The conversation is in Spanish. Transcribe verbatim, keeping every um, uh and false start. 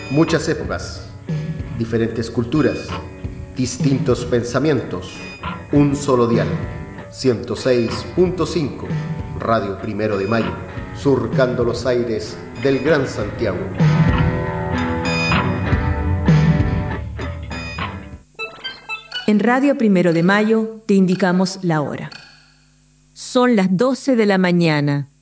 Muchas épocas, diferentes culturas, distintos pensamientos, un solo dial. ciento seis punto cinco, Radio Primero de Mayo, surcando los aires del Gran Santiago. En Radio Primero de Mayo te indicamos la hora. Son las doce de la mañana